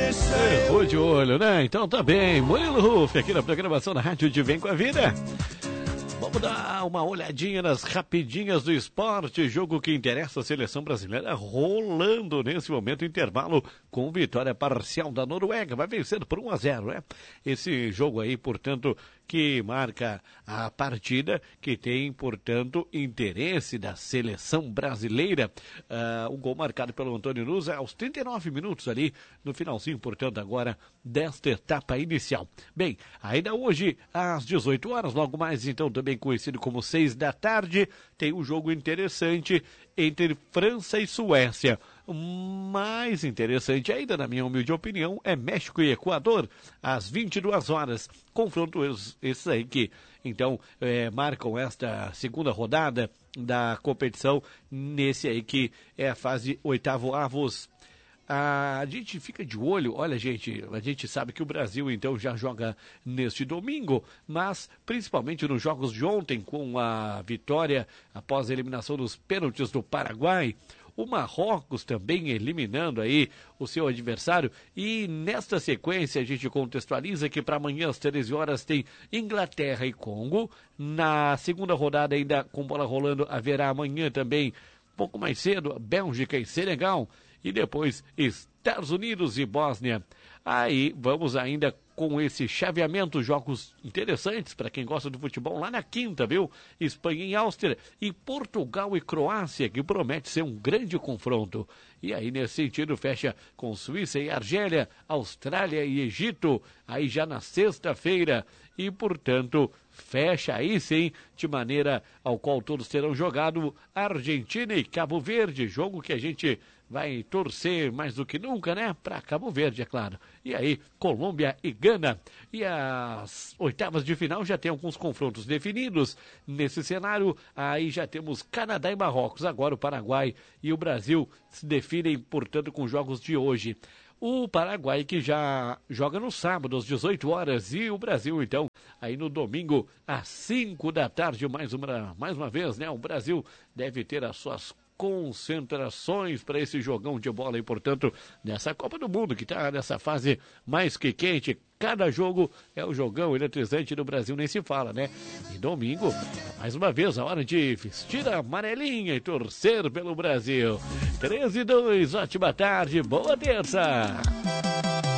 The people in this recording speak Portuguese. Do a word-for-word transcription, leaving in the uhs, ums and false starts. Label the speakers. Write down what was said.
Speaker 1: Errou de olho, né? Então tá bem. Murilo Ruff aqui na programação da Rádio de Vem com a Vida. Vamos dar uma olhadinha nas rapidinhas do esporte, jogo que interessa a seleção brasileira, rolando nesse momento intervalo com vitória parcial da Noruega, vai vencendo por um a zero, né? Esse jogo aí, portanto, que marca a partida, que tem, portanto, interesse da seleção brasileira. Uh, um gol marcado pelo Antônio Nusa aos trinta e nove minutos ali, no finalzinho, portanto, agora desta etapa inicial. Bem, ainda hoje, às dezoito horas, logo mais, então, também conhecido como seis da tarde, tem um jogo interessante entre França e Suécia. Mais interessante ainda, na minha humilde opinião, é México e Equador, às vinte e duas horas. Confrontos esses aí que, então, é, marcam esta segunda rodada da competição, nesse aí que é a fase oitavo avos. A gente fica de olho, olha gente, a gente sabe que o Brasil então já joga neste domingo, mas principalmente nos jogos de ontem, com a vitória após a eliminação dos pênaltis do Paraguai, o Marrocos também eliminando aí o seu adversário, e nesta sequência a gente contextualiza que para amanhã às treze horas tem Inglaterra e Congo, na segunda rodada ainda com bola rolando haverá amanhã também, um pouco mais cedo, Bélgica e Senegal, e depois Estados Unidos e Bósnia. Aí vamos ainda com esse chaveamento, jogos interessantes para quem gosta do futebol lá na quinta, viu? Espanha e Áustria e Portugal e Croácia, que promete ser um grande confronto. E aí nesse sentido fecha com Suíça e Argélia, Austrália e Egito, aí já na sexta-feira. E portanto fecha aí sim, de maneira ao qual todos terão jogado, Argentina e Cabo Verde, jogo que a gente vai torcer mais do que nunca, né? Para Cabo Verde, é claro. E aí, Colômbia e Gana. E as oitavas de final já tem alguns confrontos definidos. Nesse cenário, aí já temos Canadá e Marrocos. Agora o Paraguai e o Brasil se definem, portanto, com jogos de hoje. O Paraguai que já joga no sábado às dezoito horas e o Brasil, então, aí no domingo às cinco da tarde, mais uma, mais uma vez, né? O Brasil deve ter as suas concentrações para esse jogão de bola e, portanto, nessa Copa do Mundo, que está nessa fase mais que quente. Cada jogo é o jogão eletrizante do Brasil, nem se fala, né? E domingo, mais uma vez, a hora de vestir a amarelinha e torcer pelo Brasil. treze e dois, ótima tarde, boa terça!